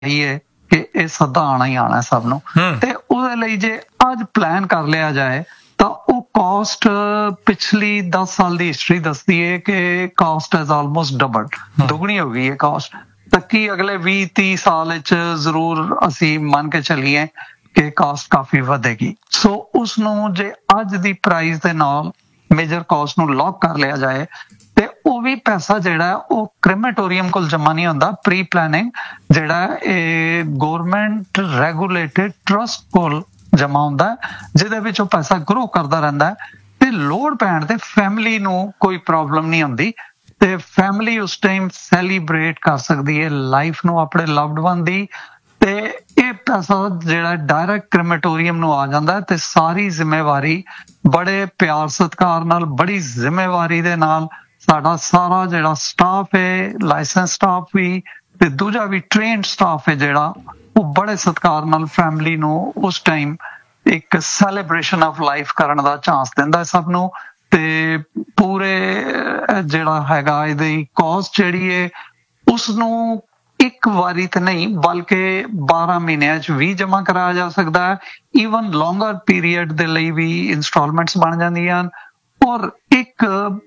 ਹੀ ਹੈ ਕਿ ਇਹ ਸਦਾ ਆਣਾ ਹੀ ਆਣਾ ਸਭ ਨੂੰ ਤੇ ਉਹਦੇ ਲਈ ਜੇ ਅੱਜ ਪਲਾਨ ਕਰ ਲਿਆ ਜਾਏ ਤਾਂ ਉਹ ਕਾਸਟ ਪਿਛਲੀ 10 ਸਾਲ ਦੀ ਹਿਸਟਰੀ ਦੱਸਦੀ ਹੈ ਕਿ ਕਾਸਟ ਹੈਜ਼ ਆਲਮੋਸਟ ਡਬਲਡ ਦੁਗਣੀ ਹੋ ਗਈ ਹੈ ਕਾਸਟ ਤਾਂ ਕੀ ਅਗਲੇ 20-30 ਸਾਲ ਵਿੱਚ ਜ਼ਰੂਰ ਅਸੀਂ ਮੰਨ ਕੇ ਚੱਲੀਏ ਕਿ ਕਾਸਟ ਕਾਫੀ ਵਧੇਗੀ ਸੋ ਉਸ ਨੂੰ ਜੇ ਅੱਜ ਦੀ ਪ੍ਰਾਈਸ ਦੇ ਨਾਲ ਮੇਜਰ ਕਾਸਟ ਨੂੰ ਲੌਕ ਕਰ ਲਿਆ ਜਾਏ ਤੇ ਉਹ ਵੀ ਪੈਸਾ ਜਿਹੜਾ ਉਹ ਕ੍ਰੇਮੇਟੋਰੀਅਮ ਕੋਲ ਜਮਾ ਨਹੀਂ ਹੁੰਦਾ ਪ੍ਰੀ ਪਲੈਨਿੰਗ ਜਿਹੜਾ ਇਹ ਗਵਰਨਮੈਂਟ ਰੈਗੂਲੇਟਡ ਟਰਸਟ ਕੋਲ ਜਮਾ ਹੁੰਦਾ ਜਿਹਦੇ ਵਿੱਚ ਉਹ ਪੈਸਾ ਗਰੋ ਕਰਦਾ ਰਹਿੰਦਾ ਤੇ ਲੋੜ ਪੈਣ ਤੇ ਫੈਮਿਲੀ ਨੂੰ ਕੋਈ ਪ੍ਰੋਬਲਮ ਨਹੀਂ ਹੁੰਦੀ ਤੇ ਫੈਮਿਲੀ ਉਸ ਟਾਈਮ ਸੈਲੀਬ੍ਰੇਟ ਕਰ ਸਕਦੀ ਹੈ ਲਾਈਫ ਨੂੰ ਆਪਣੇ ਲਵਡ ਵਨ ਦੀ ਤੇ ਇਹ ਪੈਸਾ ਜਿਹੜਾ ਡਾਇਰੈਕਟ ਕ੍ਰੇਮੇਟੋਰੀਅਮ ਨੂੰ ਆ ਜਾਂਦਾ ਤੇ ਸਾਰੀ ਜ਼ਿੰਮੇਵਾਰੀ ਬੜੇ ਪਿਆਰ ਸਤਿਕਾਰ ਨਾਲ ਬੜੀ ਜ਼ਿੰਮੇਵਾਰੀ ਦੇ ਨਾਲ ਸਾਡਾ ਸਾਰਾ ਜਿਹੜਾ ਸਟਾਫ ਹੈ ਲਾਇਸੈਂਸ ਸਟਾਫ ਵੀ ਤੇ ਦੂਜਾ ਵੀ ਟ੍ਰੇਨਡ ਸਟਾਫ ਹੈ ਜਿਹੜਾ ਉਹ ਬੜੇ ਸਤਿਕਾਰ ਨਾਲ ਫੈਮਿਲੀ ਨੂੰ ਉਸ ਟਾਈਮ ਇੱਕ ਸੈਲੀਬ੍ਰੇਸ਼ਨ ਆਫ ਲਾਈਫ ਕਰਨ ਦਾ ਚਾਂਸ ਦਿੰਦਾ ਸਭ ਨੂੰ ਤੇ ਪੂਰੇ ਜਿਹੜਾ ਹੈਗਾ ਇਹਦੀ ਕਾਸਟ ਜਿਹੜੀ ਹੈ ਉਸ ਨੂੰ ਇੱਕ ਵਾਰੀ ਤੇ ਨਹੀਂ ਬਲਕਿ 12 ਮਹੀਨਿਆਂ 'ਚ ਵੀ ਜਮ੍ਹਾਂ ਕਰਾਇਆ ਜਾ ਸਕਦਾ ਹੈ ਈਵਨ ਲੌਂਗਰ ਪੀਰੀਅਡ ਦੇ ਲਈ ਵੀ ਇੰਸਟਾਲਮੈਂਟਸ ਬਣ ਜਾਂਦੀਆਂ ਹਨ ਔਰ ਇੱਕ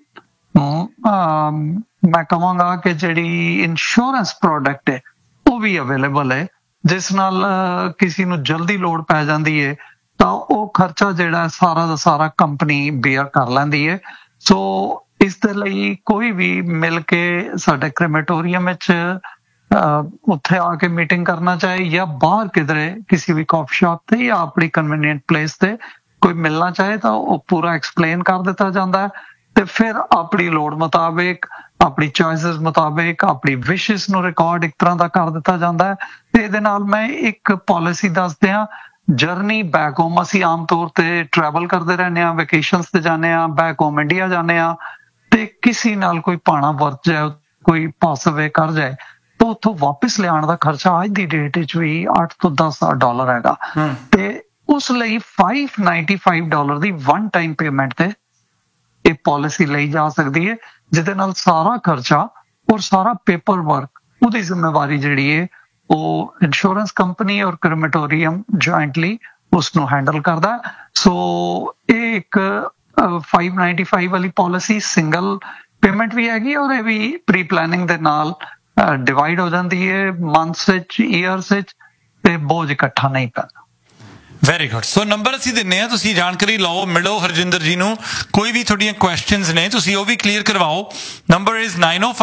ਮੈਂ ਕਹਾਂਗਾ ਕਿ ਜਿਹੜੀ ਇੰਸ਼ੋਰੈਂਸ ਪ੍ਰੋਡਕਟ ਹੈ ਉਹ ਵੀ ਅਵੇਲੇਬਲ ਹੈ ਜਿਸ ਨਾਲ ਕਿਸੇ ਨੂੰ ਜਲਦੀ ਲੋੜ ਪੈ ਜਾਂਦੀ ਹੈ ਤਾਂ ਉਹ ਖਰਚਾ ਜਿਹੜਾ ਸਾਰਾ ਦਾ ਸਾਰਾ ਕੰਪਨੀ ਬੇਅਰ ਕਰ ਲੈਂਦੀ ਹੈ ਸੋ ਇਸ ਦੇ ਲਈ ਕੋਈ ਵੀ ਮਿਲ ਕੇ ਸਾਡੇ ਕ੍ਰੇਮੇਟੋਰੀਅਮ ਵਿੱਚ ਉੱਥੇ ਆ ਕੇ ਮੀਟਿੰਗ ਕਰਨਾ ਚਾਹੇ ਜਾਂ ਬਾਹਰ ਕਿਧਰੇ ਕਿਸੇ ਵੀ ਕਾਫੀ ਸ਼ਾਪ ਤੇ ਜਾਂ ਆਪਣੀ ਕਨਵੀਨੀਅੰਟ ਪਲੇਸ ਤੇ ਕੋਈ ਮਿਲਣਾ ਚਾਹੇ ਤਾਂ ਉਹ ਪੂਰਾ ਐਕਸਪਲੇਨ ਕਰ ਦਿੱਤਾ ਜਾਂਦਾ ਹੈ ਤੇ ਫਿਰ ਆਪਣੀ ਲੋੜ ਮੁਤਾਬਿਕ ਆਪਣੀ ਚੋਇਸਸ ਮੁਤਾਬਿਕ ਆਪਣੀ ਵਿਸ਼ੇਸ ਨੂੰ ਰਿਕਾਰਡ ਇੱਕ ਤਰ੍ਹਾਂ ਦਾ ਕਰ ਦਿੱਤਾ ਜਾਂਦਾ ਹੈ ਤੇ ਇਹਦੇ ਨਾਲ ਮੈਂ ਇੱਕ ਪਾਲਿਸੀ ਦੱਸਦੇ ਹਾਂ ਜਰਨੀ ਬੈਕ ਹੋਮ ਅਸੀਂ ਆਮ ਤੌਰ ਤੇ ਟਰੈਵਲ ਕਰਦੇ ਰਹਿੰਦੇ ਹਾਂ ਵੈਕੇਸ਼ਨਸ ਤੇ ਜਾਂਦੇ ਹਾਂ ਬੈਕ ਹੋਮ ਇੰਡੀਆ ਜਾਂਦੇ ਹਾਂ ਤੇ ਕਿਸੇ ਨਾਲ ਕੋਈ ਪਾਣਾ ਵਰਤ ਜਾਏ ਕੋਈ ਪਾਸ ਅਵੇ ਕਰ ਜਾਏ ਤਾਂ ਉੱਥੋਂ ਵਾਪਿਸ ਲਿਆਉਣ ਦਾ ਖਰਚਾ ਅੱਜ ਦੀ ਡੇਟ ਵਿੱਚ ਵੀ $8 ਤੋਂ $10 ਹੈਗਾ ਤੇ ਉਸ ਲਈ $595 ਦੀ ਵਨ ਟਾਈਮ ਪੇਮੈਂਟ ਤੇ ਇਹ ਪਾਲਿਸੀ ਲਈ ਜਾ ਸਕਦੀ ਹੈ ਜਿਹਦੇ ਨਾਲ ਸਾਰਾ ਖਰਚਾ ਔਰ ਸਾਰਾ ਪੇਪਰ ਵਰਕ ਉਹਦੀ ਜ਼ਿੰਮੇਵਾਰੀ ਜਿਹੜੀ ਹੈ ਉਹ ਇੰਸ਼ੋਰੈਂਸ ਕੰਪਨੀ ਔਰ ਕ੍ਰੇਮੇਟੋਰੀਅਮ ਜੁਆਇੰਟਲੀ ਉਸ ਨੂੰ ਹੈਂਡਲ ਕਰਦਾ ਸੋ ਇਹ ਇੱਕ 595 ਵਾਲੀ ਪਾਲਿਸੀ ਸਿੰਗਲ ਪੇਮੈਂਟ ਵੀ ਹੈਗੀ ਔਰ ਇਹ ਵੀ ਪ੍ਰੀ ਪਲੈਨਿੰਗ ਦੇ ਨਾਲ ਡਿਵਾਈਡ ਹੋ ਜਾਂਦੀ ਹੈ ਮੰਥਸ ਵਿੱਚ ਈਅਰਸ ਵਿੱਚ ਤੇ ਬੋਝ ਇਕੱਠਾ ਨਹੀਂ ਪੈਂਦਾ ਵੈਰੀ ਗੁੱਡ ਸੋ ਨੰਬਰ ਅਸੀਂ ਦਿੰਨੇ ਆ ਤੁਸੀਂ ਜਾਣਕਾਰੀ ਲਓ ਮਿਲੋ ਹਰਜਿੰਦਰ ਜੀ ਨੂੰ ਕੋਈ ਵੀ ਤੁਹਾਡੀਆਂ ਕੁਐਸਚਨਸ ਨੇ ਤੁਸੀਂ ਉਹ ਵੀ ਕਲੀਅਰ ਕਰਵਾਓ ਨੰਬਰ ਇਜ਼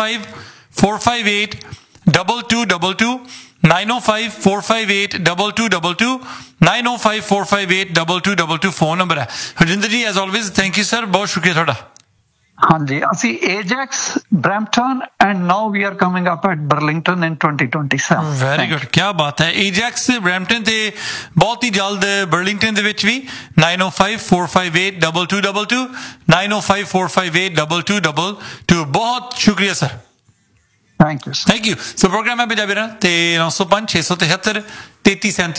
9054582222 9054582222 9054582222 ਫੋਨ ਨੰਬਰ ਹੈ ਹਰਜਿੰਦਰ ਜੀ as always thank you sir ਬਹੁਤ ਸ਼ੁਕਰੀਆ ਤੁਹਾਡਾ ਹਾਂਜੀ ਅਸੀਂ Ajax Brampton and now we are coming up at Burlington in 2027 very good ਕੀ ਬਾਤ ਹੈ Ajax Brampton ਤੇ ਬਹੁਤ ਹੀ ਜਲਦ ਬਰਲਿੰਗਟਨ ਦੇ ਵਿੱਚ ਵੀ 9054582222 9054582222 ਬਹੁਤ ਸ਼ੁਕਰੀਆ sir thank you so programme ਹੈ ਪੰਜਾਬੀ ਰਾਂ ਤੇ 905 673 3337